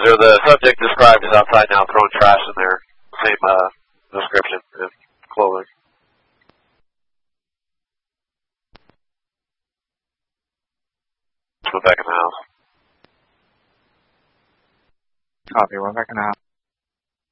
Roger, the subject described is outside now throwing trash in there. Same description and clothing. Let's go back in the house. Copy, we're back in the house.